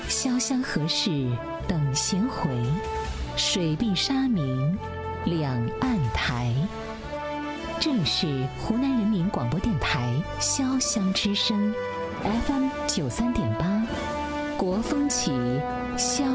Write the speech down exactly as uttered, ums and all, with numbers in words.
潇湘何事等闲回，水碧沙明两岸台。这里是湖南人民广播电台潇湘之声 F M 九三点八，国风起潇